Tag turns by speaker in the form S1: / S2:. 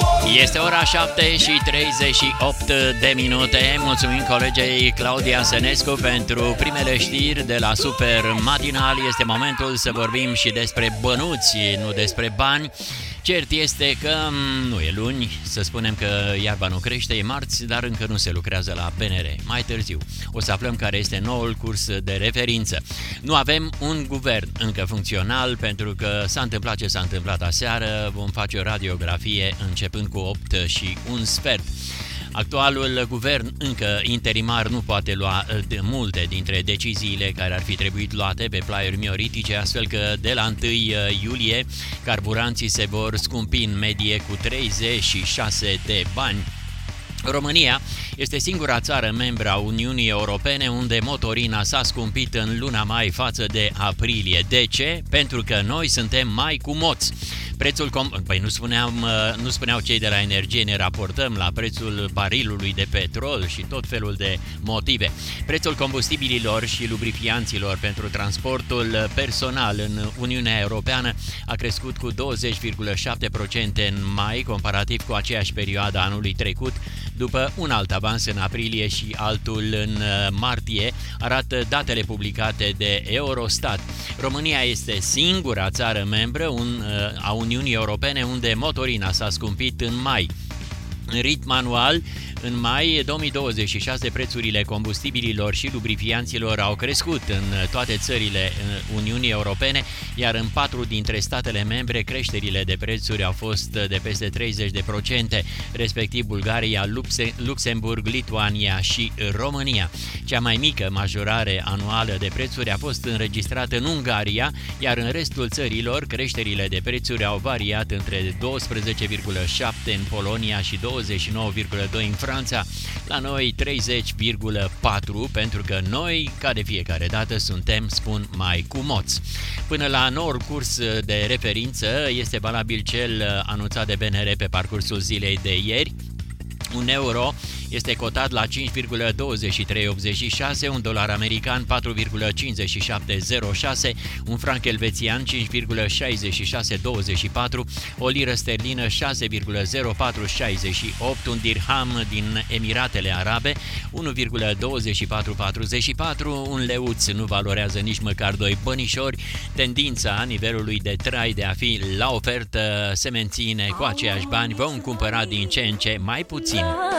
S1: Este ora 7:38 de minute. Mulțumim colegei Claudia Sănescu pentru primele știri de la Super Matinal. Este momentul să vorbim și despre bănuți, nu despre bani. Cert este că nu e luni, să spunem că iarba nu crește, e marți, dar încă nu se lucrează la BNR. Mai târziu o să aflăm care este noul curs de referință. Nu avem un guvern încă funcțional, pentru că s-a întâmplat ce s-a întâmplat aseară. Vom face o radiografie începând cu 8:15. Actualul guvern încă interimar nu poate lua multe dintre deciziile care ar fi trebuit luate pe plaiuri mioritice, astfel că de la 1 iulie carburanții se vor scumpi în medie cu 36 de bani. România este singura țară membră a Uniunii Europene unde motorina s-a scumpit în luna mai față de aprilie. De ce? Pentru că noi suntem mai cu moți. Nu spuneau cei de la energie, ne raportăm la prețul barilului de petrol și tot felul de motive. Prețul combustibililor și lubrifianților pentru transportul personal în Uniunea Europeană a crescut cu 20,7% în mai, comparativ cu aceeași perioadă anului trecut, după un alt avans în aprilie și altul în martie, arată datele publicate de Eurostat. România este singura țară membră a Uniunii Europene unde motorina s-a scumpit în mai. În ritm anual, în mai 2026, prețurile combustibililor și lubrifianților au crescut în toate țările Uniunii Europene, iar în 4 dintre statele membre creșterile de prețuri au fost de peste 30%, respectiv Bulgaria, Luxemburg, Lituania și România. Cea mai mică majorare anuală de prețuri a fost înregistrată în Ungaria, iar în restul țărilor creșterile de prețuri au variat între 12,7% în Polonia și 29,2% în Franța, la noi 30,4%, pentru că noi, ca de fiecare dată, suntem, spun, mai cu moți. Până la noul curs de referință este valabil cel anunțat de BNR pe parcursul zilei de ieri. Un euro este cotat la 5,2386, un dolar american 4,5706, un franc elvețian 5,6624, o liră sterlină 6,0468, un dirham din Emiratele Arabe 1,2444, un leuț nu valorează nici măcar 2 bănișori. Tendința nivelului de trai de a fi la ofertă se menține cu aceiași bani, vom cumpăra din ce în ce mai puțin.